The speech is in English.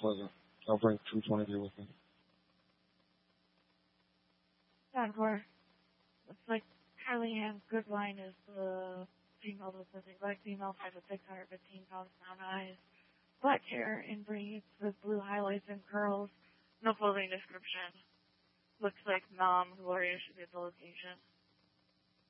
pleasant. I'll bring 223 with me. Encore. Looks like Carly-Ann Goodwine is the female with the black female, 5 foot 6, 115 pounds, brown eyes, black hair in braids with blue highlights and curls. No clothing description. Looks like Mom Gloria should be at the location.